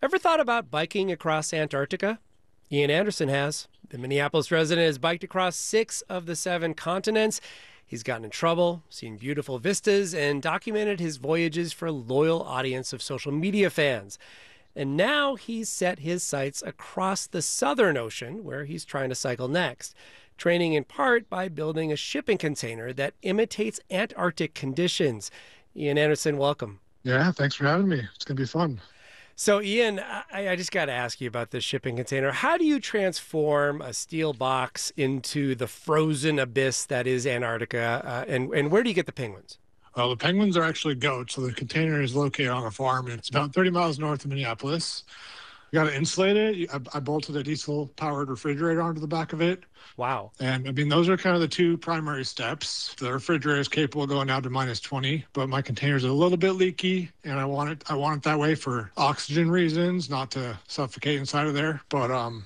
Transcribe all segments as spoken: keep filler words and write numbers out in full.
Ever thought about biking across Antarctica? Ian Anderson has. The Minneapolis resident has biked across six of the seven continents. He's gotten in trouble, seen beautiful vistas, and documented his voyages for a loyal audience of social media fans. And now he's set his sights across the Southern Ocean, where he's trying to cycle next, training in part by building a shipping container that imitates Antarctic conditions. Ian Anderson, welcome. Yeah, thanks for having me. It's going to be fun. So, Ian, I, I just got to ask you about this shipping container. How do you transform a steel box into the frozen abyss that is Antarctica? Uh, and, and where do you get the penguins? Well, the penguins are actually goats, so the container is located on a farm. It's about thirty miles north of Minneapolis. You got to insulate it. I, I bolted a diesel-powered refrigerator onto the back of it. Wow. And, I mean, those are kind of the two primary steps. The refrigerator is capable of going down to minus twenty, but my container is a little bit leaky, and I want it I want it that way for oxygen reasons, not to suffocate inside of there. But, um,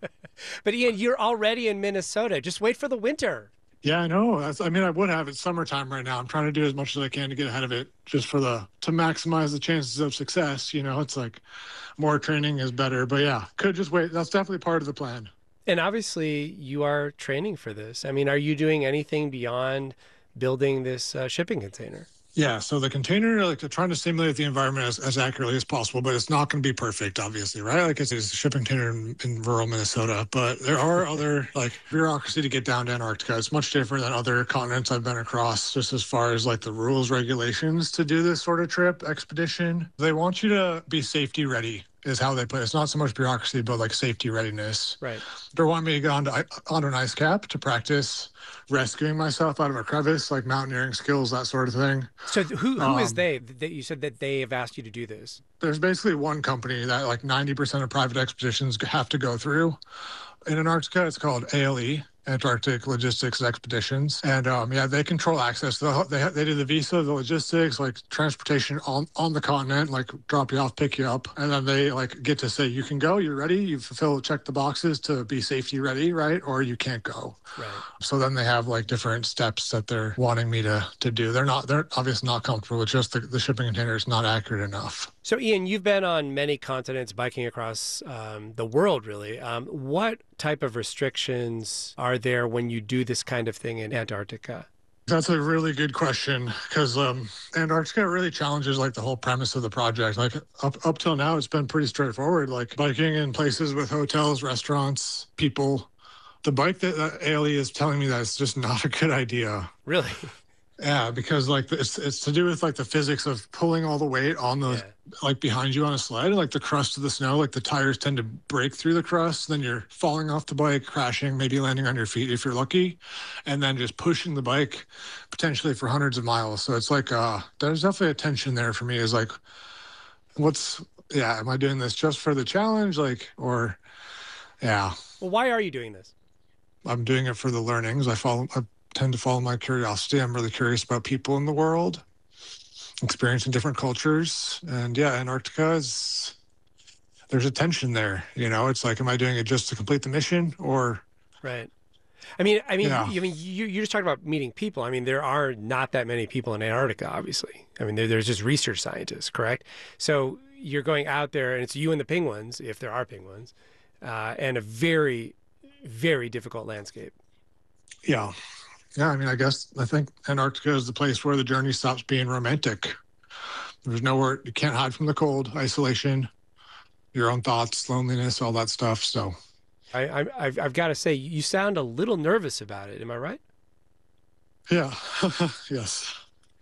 But, Ian, you're already in Minnesota. Just wait for the winter. yeah, I know. That's, I mean, I would have. It's summertime right now. I'm trying to do as much as I can to get ahead of it just for the, to maximize the chances of success. You know, it's like more training is better. But yeah, could just wait. That's definitely part of the plan. And obviously, you are training for this. I mean, are you doing anything beyond building this uh, shipping container? Yeah, so the container, like, they're trying to simulate the environment as, as accurately as possible, but it's not going to be perfect, obviously, right? Like, it's, it's a shipping container in, in rural Minnesota, but there are other, like, bureaucracy to get down to Antarctica. It's much different than other continents I've been across, just as far as, like, the rules, regulations to do this sort of trip, expedition. They want you to be safety ready, is how they put it. It's not so much bureaucracy, but, like, safety readiness. Right. They want me to go onto, onto an ice cap to practice rescuing myself out of a crevice, like mountaineering skills, that sort of thing. So who who Um, is they? That you said that they have asked you to do this. There's basically one company that like ninety percent of private expeditions have to go through. In Antarctica, it's called A L E, Antarctic Logistics Expeditions. And um, yeah, they control access. They, they, they do the visa, the logistics, like transportation on, on the continent, like drop you off, pick you up. And then they like get to say, you can go, you're ready, you fulfill, check the boxes to be safety ready, right? Or you can't go. Right. So then they have like different steps that they're wanting me to, to do. They're not, they're obviously not comfortable with just the, the shipping container is not accurate enough. So, Ian, you've been on many continents, biking across um, the world, really. Um, what type of restrictions are there when you do this kind of thing in Antarctica? That's a really good question because um, Antarctica really challenges like the whole premise of the project. Like up up till now, it's been pretty straightforward. Like biking in places with hotels, restaurants, people. The bike that, that A L E is telling me that it's just not a good idea. Really? Yeah, because like it's it's to do with like the physics of pulling all the weight on the Yeah. like behind you on a sled, like the crust of the snow, like the tires tend to break through the crust. Then you're falling off the bike, crashing, maybe landing on your feet if you're lucky, and then just pushing the bike potentially for hundreds of miles. So it's like uh, there's definitely a tension there for me. Is like, what's yeah, am I doing this just for the challenge, like, or yeah, Well, why are you doing this? I'm doing it for the learnings. I follow. I tend to follow my curiosity. I'm really curious about people in the world, experiencing different cultures. And yeah, Antarctica is, there's a tension there. You know, it's like, am I doing it just to complete the mission or? Right. I mean, I mean, Yeah. you, I mean, you, you just talked about meeting people. I mean, there are not that many people in Antarctica, obviously. I mean, there, there's just research scientists, correct? So you're going out there, and it's you and the penguins, if there are penguins, uh, and a very, very difficult landscape. Yeah. Yeah. I mean, I guess I think Antarctica is the place where the journey stops being romantic. There's nowhere, you can't hide from the cold, isolation, your own thoughts, loneliness, all that stuff. So I, I, I've, I've got to say, you sound a little nervous about it. Am I right? yeah. Yes.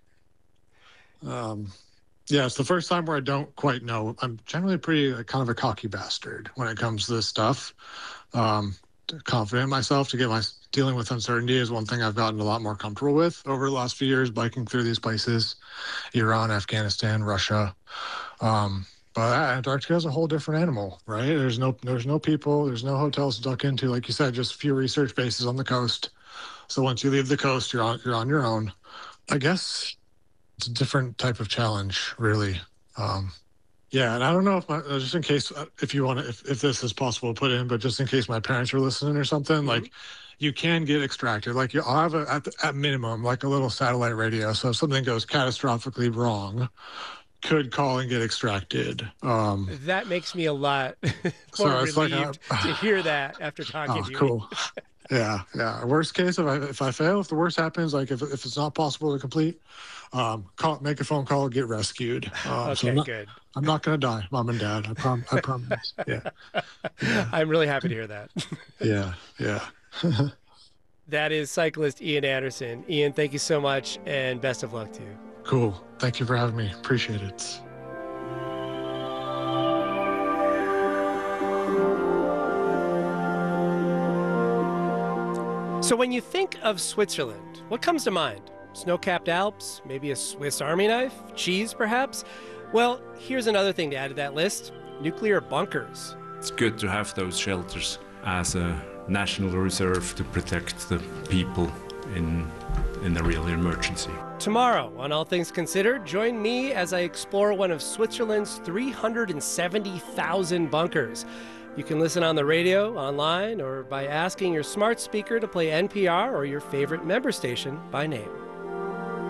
Um, yeah, it's the first time where I don't quite know. I'm generally pretty uh, kind of a cocky bastard when it comes to this stuff. Um, confident in myself to get my dealing with uncertainty is one thing I've gotten a lot more comfortable with over the last few years, biking through these places, Iran, Afghanistan, Russia. Um, but Antarctica is a whole different animal, right? There's no, there's no people, there's no hotels to duck into. Like you said, just a few research bases on the coast. So once you leave the coast, you're on, you're on your own. I guess it's a different type of challenge, really. Um, Yeah, and I don't know if my, uh, just in case, uh, if you want to, if, if this is possible to put in, but just in case my parents are listening or something, Mhm. like you can get extracted. Like you, I'll have a, at, the, at minimum, like a little satellite radio. So if something goes catastrophically wrong, could call and get extracted. Um, that makes me a lot more so it's like relieved a, to hear that after talking oh, to you. cool. Yeah, yeah. Worst case, if I if I fail, if the worst happens, like if if it's not possible to complete, um, call, make a phone call, get rescued. Um, okay, so I'm not, good. I'm not gonna die, Mom and Dad. I prom I promise. Yeah. yeah. I'm really happy to hear that. Yeah, yeah. That is cyclist Ian Anderson. Ian, thank you so much, and best of luck to you. Cool. Thank you for having me. Appreciate it. So when you think of Switzerland, what comes to mind? Snow-capped Alps, maybe a Swiss Army knife, cheese perhaps? Well, here's another thing to add to that list: nuclear bunkers. It's good to have those shelters as a national reserve to protect the people in, in a real emergency. Tomorrow, on All Things Considered, join me as I explore one of Switzerland's three hundred seventy thousand bunkers. You can listen on the radio, online, or by asking your smart speaker to play N P R or your favorite member station by name.